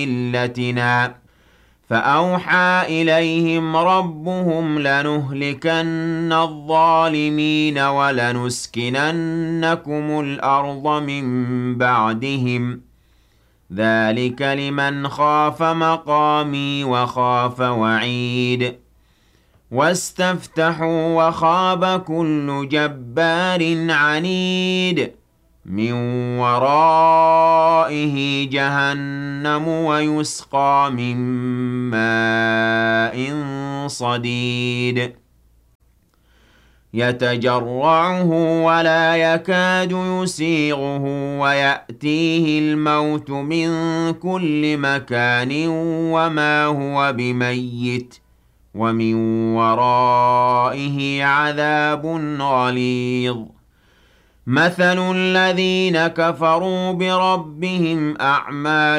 مِلَّتِنَا فأوحى إليهم ربهم لنهلكن الظالمين ولنسكننكم الأرض من بعدهم ذلك لمن خاف مقامي وخاف وعيد واستفتحوا وخاب كل جبار عنيد من ورائه جهنم ويسقى من ماء صديد يتجرعه ولا يكاد يسيغه ويأتيه الموت من كل مكان وما هو بميت ومن ورائه عذاب غليظ مثل الذين كفروا بربهم أعمالهم